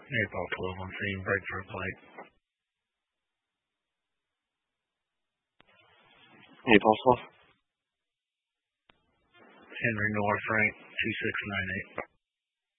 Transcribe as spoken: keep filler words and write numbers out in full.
April twelve on scene, break for a plate. April twelve. Henry North, Frank, two six nine eight.